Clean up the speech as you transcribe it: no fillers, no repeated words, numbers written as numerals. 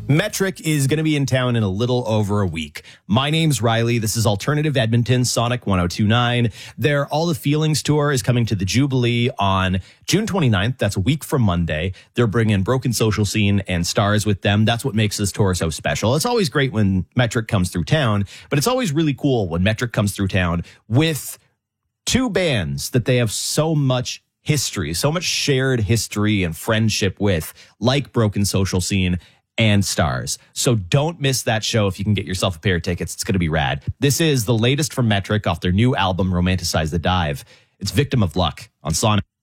Metric is going to be in town in a little over a week. My name's Riley. This is Alternative Edmonton, Sonic 102.9. Their All the Feelings tour is coming to the Jubilee on June 29th. That's a week from Monday. They're bringing Broken Social Scene and Stars with them. That's what makes this tour so special. It's always great when Metric comes through town, but it's always really cool when Metric comes through town with two bands that they have so much history, so much shared history and friendship with, like Broken Social Scene and Stars. So don't miss that show if you can get yourself a pair of tickets. It's going to be rad. This is the latest from Metric off their new album, Romanticize the Dive. It's Victim of Luck on Sonic.